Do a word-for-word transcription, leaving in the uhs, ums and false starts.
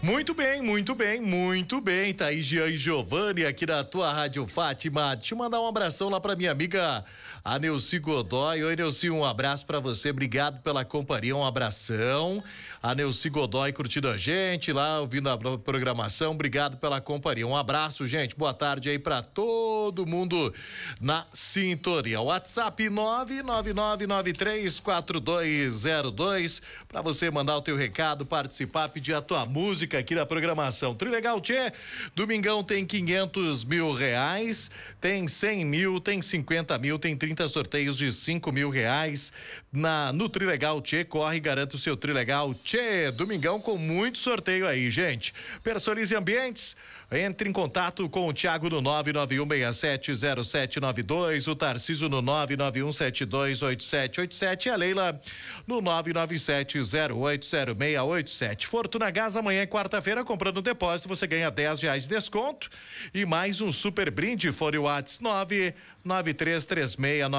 Muito bem, muito bem, muito bem. Tá aí Jean e Giovanni aqui na tua Rádio Fátima. Deixa eu mandar um abração lá pra minha amiga a Neuci Godoy. Oi, Neuci, um abraço pra você. Obrigado pela companhia, um abração. A Neuci Godoy curtindo a gente lá, ouvindo a programação. Obrigado pela companhia. Um abraço, gente. Boa tarde aí pra todo mundo na sintonia. WhatsApp nove nove nove nove três quatro dois zero dois pra você mandar o teu recado, participar, pedir a tua música aqui da programação. Trilegal Tchê, domingão tem quinhentos mil reais, tem cem mil, tem cinquenta mil, tem trinta sorteios de cinco mil reais na, no Trilegal Tchê. Corre e garanta o seu Trilegal Tchê. Domingão com muito sorteio aí, gente. Personalize Ambientes, entre em contato com o Thiago no nove nove um seis sete zero sete nove dois, o Tarciso no nove nove um sete dois oito sete oito sete e a Leila no nove nove sete zero oito zero seis oito sete. Fortuna Gás, amanhã é quarta-feira, comprando depósito, você ganha dez reais de desconto e mais um super brinde. Fone Whats nove nove três três seis